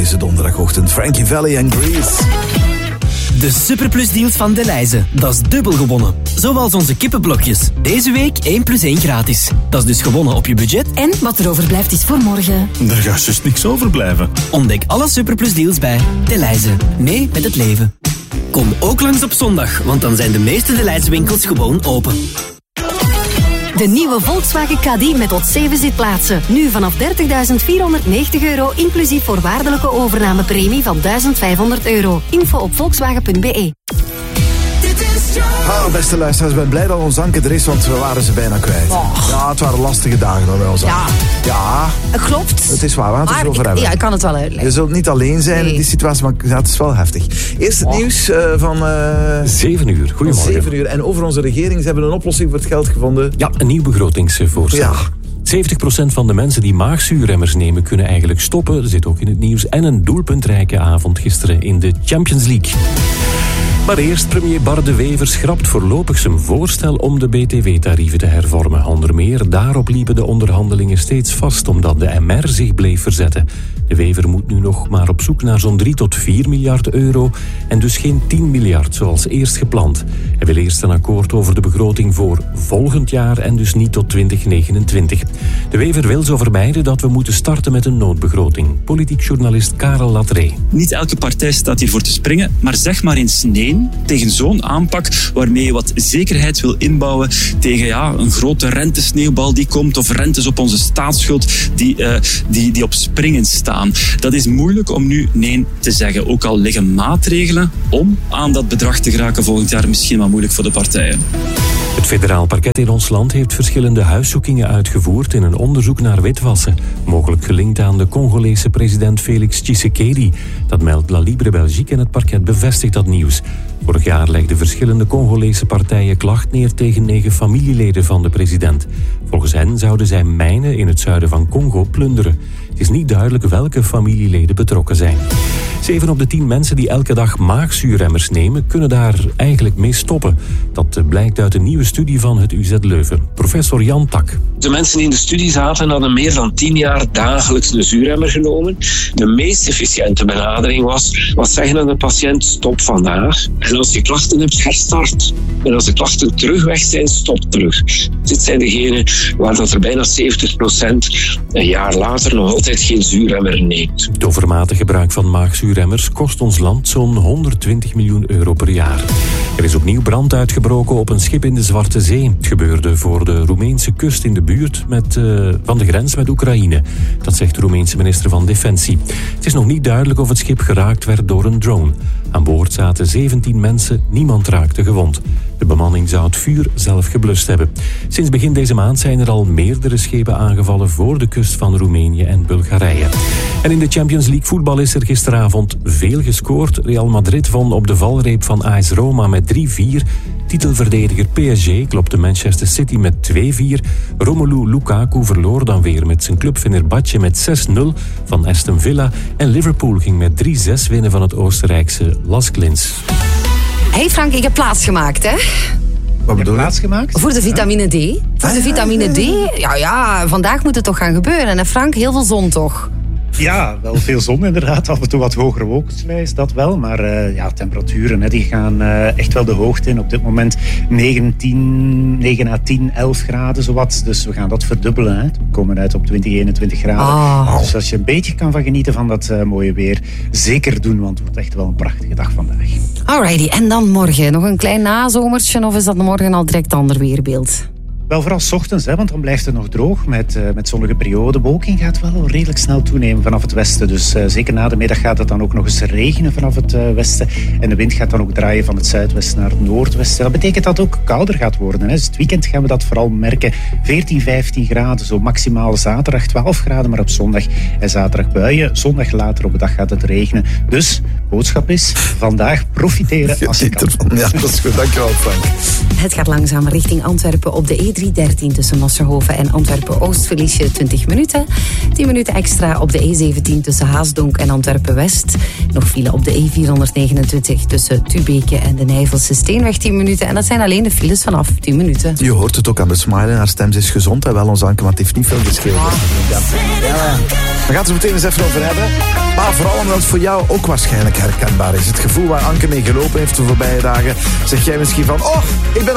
deze donderdagochtend. Frankie Valli en Grease. De Superplus-deals van Delhaize. Dat is dubbel gewonnen. Zoals onze kippenblokjes. Deze week 1 + 1 gratis. Dat is dus gewonnen op je budget. En wat er overblijft is voor morgen. Daar gaat dus niks overblijven. Ontdek alle Superplus-deals bij Delhaize. Mee met het leven. Kom ook langs op zondag, want dan zijn de meeste Delhaize-winkels gewoon open. De nieuwe Volkswagen Caddy met tot 7 zitplaatsen. Nu vanaf €30.490, inclusief voorwaardelijke overnamepremie van €1.500. Info op volkswagen.be. Beste luisteraars, ik ben blij dat ons Anke er is, want we waren ze bijna kwijt. Ja, het waren lastige dagen dat wij ons hadden. Ja, klopt. het is waar, we gaan het erover hebben. Ja, ik kan het wel uitleggen. Je zult niet alleen zijn in die situatie, maar het is wel heftig. Eerst het nieuws van... 7 uur, goedemorgen. 7 uur. En over onze regering, ze hebben een oplossing voor het geld gevonden. Ja, een nieuw begrotingsvoorstel. Ja. 70% van de mensen die maagzuurremmers nemen kunnen eigenlijk stoppen. Er zit ook in het nieuws. En een doelpuntrijke avond gisteren in de Champions League. Maar eerst, premier Bart De Wever schrapt voorlopig zijn voorstel om de BTW-tarieven te hervormen. Onder meer daarop liepen de onderhandelingen steeds vast, omdat de MR zich bleef verzetten. De Wever moet nu nog maar op zoek naar zo'n 3 tot 4 miljard euro en dus geen 10 miljard zoals eerst gepland. Hij wil eerst een akkoord over de begroting voor volgend jaar en dus niet tot 2029. De Wever wil zo vermijden dat we moeten starten met een noodbegroting. Politiek journalist Karel Latree. Niet elke partij staat hiervoor te springen, maar zeg maar eens nee tegen zo'n aanpak waarmee je wat zekerheid wil inbouwen tegen een grote rentesneeuwbal die komt of rentes op onze staatsschuld die op springen staan. Dat is moeilijk om nu nee te zeggen. Ook al liggen maatregelen om aan dat bedrag te geraken volgend jaar misschien wel moeilijk voor de partijen. Het federaal parket in ons land heeft verschillende huiszoekingen uitgevoerd in een onderzoek naar witwassen. Mogelijk gelinkt aan de Congolese president Félix Tshisekedi. Dat meldt La Libre Belgique en het parket bevestigt dat nieuws. Vorig jaar legden verschillende Congolese partijen klacht neer tegen 9 familieleden van de president. Volgens hen zouden zij mijnen in het zuiden van Congo plunderen. Het is niet duidelijk welke familieleden betrokken zijn. 7 op de 10 mensen die elke dag maagzuurremmers nemen, kunnen daar eigenlijk mee stoppen. Dat blijkt uit een nieuwe studie van het UZ Leuven. Professor Jan Tak. De mensen die in de studie zaten hadden meer dan 10 jaar dagelijks een zuurremmer genomen. De meest efficiënte benadering was zeggen aan de patiënt: stop vandaag. En als je klachten hebt, herstart. En als de klachten terug weg zijn, stop terug. Dit zijn degenen waar dat er bijna 70% een jaar later nog altijd geen zuurremmer neemt. Het overmatig gebruik van maagzuurremmers kost ons land zo'n 120 miljoen euro per jaar. Er is opnieuw brand uitgebroken op een schip in de Zwarte Zee. Het gebeurde voor de Roemeense kust in de buurt van de grens met Oekraïne. Dat zegt de Roemeense minister van Defensie. Het is nog niet duidelijk of het schip geraakt werd door een drone. Aan boord zaten 17 mensen, niemand raakte gewond. De bemanning zou het vuur zelf geblust hebben. Sinds begin deze maand zijn er al meerdere schepen aangevallen voor de kust van Roemenië en Bulgarije. En in de Champions League voetbal is er gisteravond veel gescoord. Real Madrid won op de valreep van AS Roma met 3-4. Titelverdediger PSG klopte Manchester City met 2-4. Romelu Lukaku verloor dan weer met zijn club Fenerbahce met 6-0 van Aston Villa. En Liverpool ging met 3-6 winnen van het Oostenrijkse Las Klins. Hey Frank, ik heb plaats gemaakt, hè? Wat bedoel je? Plaats gemaakt? Voor de vitamine D. Voor de vitamine D. Ja, vandaag moet het toch gaan gebeuren. En Frank, heel veel zon toch? Ja, wel veel zon inderdaad. Af en toe wat hogere wolkensluis, dat wel. Maar temperaturen die gaan echt wel de hoogte in. Op dit moment 9 à 10, 11 graden zowat. Dus we gaan dat verdubbelen. Hè. We komen uit op 20, 21 graden. Dus als je een beetje kan van genieten van dat mooie weer, zeker doen. Want het wordt echt wel een prachtige dag vandaag. Alrighty, en dan morgen. Nog een klein nazomertje of is dat morgen al direct ander weerbeeld? Wel vooral 's ochtends, want dan blijft het nog droog met zonnige periode. Bewolking gaat wel redelijk snel toenemen vanaf het westen. Dus zeker na de middag gaat het dan ook nog eens regenen vanaf het westen. En de wind gaat dan ook draaien van het zuidwesten naar het noordwesten. Dat betekent dat het ook kouder gaat worden. Hè. Dus het weekend gaan we dat vooral merken. 14, 15 graden, zo maximaal zaterdag 12 graden, maar op zondag en zaterdag buien. Zondag later op de dag gaat het regenen. Dus, boodschap is, vandaag profiteren als je kan. Ja, dat is goed. Dankjewel, Frank. Het gaat langzaam richting Antwerpen op de E3. A313 tussen Mosselhoven en Antwerpen-Oost verlies je 20 minuten. 10 minuten extra op de E17 tussen Haasdonk en Antwerpen-West. Nog file op de E429 tussen Tubeke en de Nijvelse Steenweg 10 minuten. En dat zijn alleen de files vanaf 10 minuten. Je hoort het ook aan de smile. Haar stem is gezond en wel ons Anke, maar het heeft niet veel gescheeld. Ja. We gaan het er meteen eens even over hebben. Maar vooral omdat het voor jou ook waarschijnlijk herkenbaar is. Het gevoel waar Anke mee gelopen heeft de voorbije dagen. Zeg jij misschien van, oh, ik ben